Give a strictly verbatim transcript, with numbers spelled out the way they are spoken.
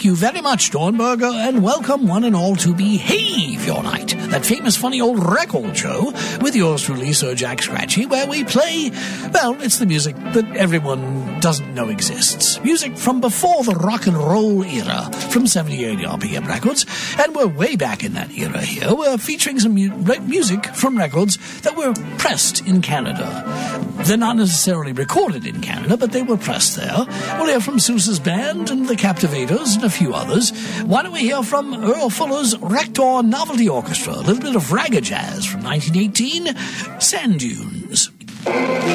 Thank you very much, Dornberger, and welcome one and all to Behave Your Night, that famous funny old record show with yours truly, Sir Jack Scratchy, where we play, well, it's the music that everyone doesn't know exists. Music from before the rock and roll era, from seventy-eight R P M records, and we're way back in that era here. We're featuring some mu- re- music from records that were pressed in Canada. They're not necessarily recorded in Canada, but they were pressed there. We'll hear from Sousa's band and the Captivators and a few others. Why don't we hear from Earl Fuller's Rector Novelty Orchestra, a little bit of ragga jazz from nineteen eighteen, Sand Dunes.